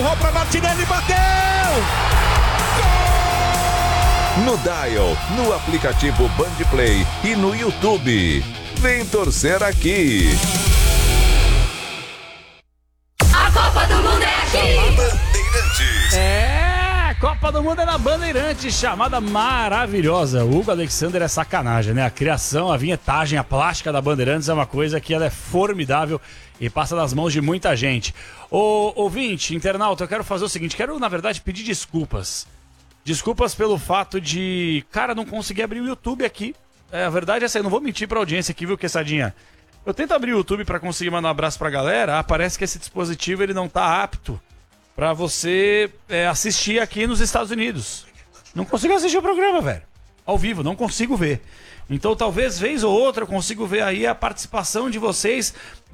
levou para Martinelli, bateu! Gol! No Dial, no aplicativo Bandplay e no YouTube. Vem torcer aqui. A Copa do Mundo é aqui! Bandeirantes. É, Copa do Mundo é na Bandeirantes, chamada maravilhosa. O Hugo Alexander é sacanagem, né? A criação, a vinhetagem, a plástica da Bandeirantes é uma coisa que ela é formidável e passa nas mãos de muita gente. Ô, ouvinte, internauta, eu quero fazer o seguinte, quero, na verdade, pedir desculpas. Desculpas pelo fato de, cara, não conseguir abrir o YouTube aqui. É, a verdade é essa, eu não vou mentir pra audiência aqui, viu, Quessadinha? Eu tento abrir o YouTube pra conseguir mandar um abraço pra galera, parece que esse dispositivo ele não tá apto pra você assistir aqui nos Estados Unidos. Não consigo assistir o programa, velho. Ao vivo, não consigo ver. Então talvez vez ou outra eu consigo ver aí a participação de vocês